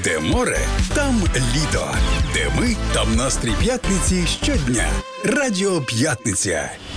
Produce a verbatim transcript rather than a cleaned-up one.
Де море, там літо. Де ми, там настрій п'ятниці щодня. Радіо П'ятниця.